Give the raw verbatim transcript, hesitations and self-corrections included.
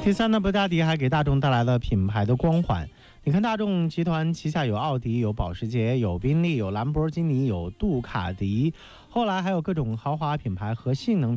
第三呢，布加迪还给大众带来了品牌的光环。你看，大众集团旗下有奥迪、有保时捷、有宾利、有兰博基尼、有杜卡迪，后来还有各种豪华品牌和性能